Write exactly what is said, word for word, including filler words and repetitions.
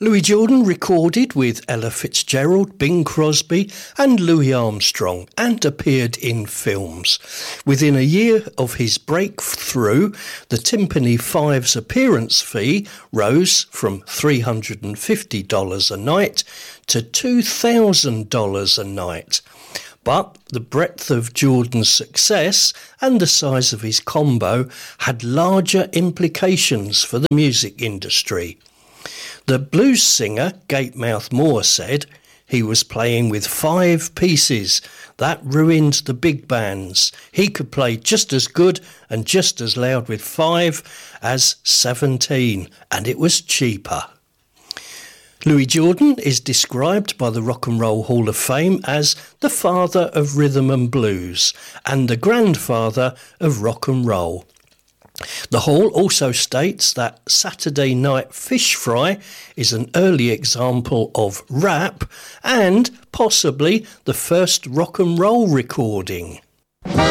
Louis Jordan recorded with Ella Fitzgerald, Bing Crosby and Louis Armstrong and appeared in films. Within a year of his breakthrough, the Timpani Five's appearance fee rose from three hundred fifty dollars a night to two thousand dollars a night. But the breadth of Jordan's success and the size of his combo had larger implications for the music industry. The blues singer Gatemouth Moore said he was playing with five pieces. That ruined the big bands. He could play just as good and just as loud with five as seventeen, and it was cheaper. Louis Jordan is described by the Rock and Roll Hall of Fame as the father of rhythm and blues and the grandfather of rock and roll. The Hall also states that Saturday Night Fish Fry is an early example of rap and possibly the first rock and roll recording.